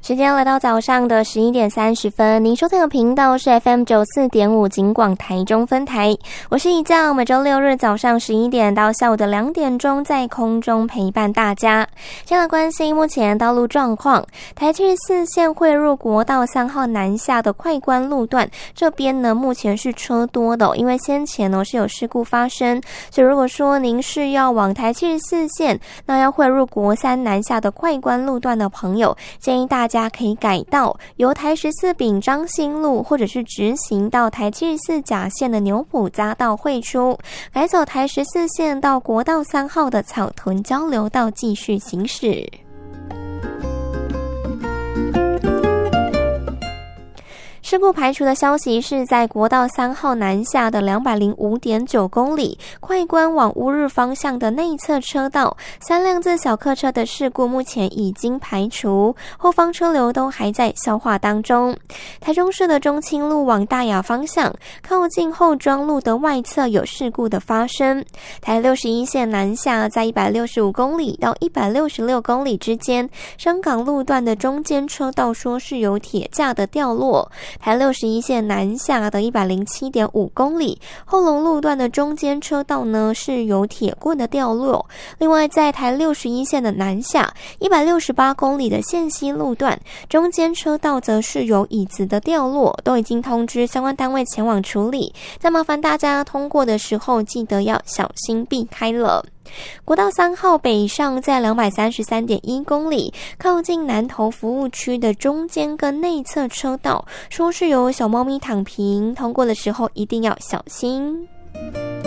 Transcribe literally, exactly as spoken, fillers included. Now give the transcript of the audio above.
时间来到早上的十一点三十分，您收听的频道是 F M 九四点五警广台中分台，我是一将，每周六日早上十一点到下午的两点钟在空中陪伴大家。先来关心目前道路状况，台七十四线汇入国道三号南下的快关路段，这边呢目前是车多的、哦、因为先前呢是有事故发生，所以如果说您是要往台七十四线，那要汇入国三南下的快关路段的朋友，建议大家大家可以改道由台十四丙彰新路，或者是直行到台七十四甲线的牛埔匝道汇出，改走台十四线到国道三号的草屯交流道继续行驶。事故排除的消息是在国道三号南下的两百零五点九公里快关往乌日方向的内侧车道，三辆自小客车的事故目前已经排除，后方车流都还在消化当中。台中市的中清路往大雅方向靠近后庄路的外侧有事故的发生，台六十一线南下在一百六十五公里到一百六十六公里之间，深港路段的中间车道说是有铁架的掉落，台六十一线南下的一百零七点五公里，后龙路段的中间车道呢是有铁棍的掉落。另外在台六十一线的南下一百六十八公里的线西路段，中间车道则是有椅子的掉落，都已经通知相关单位前往处理，再麻烦大家通过的时候记得要小心避开了。国道三号北上在两百三十三点一公里，靠近南投服务区的中间跟内侧车道，说是有小猫咪躺平，通过的时候一定要小心。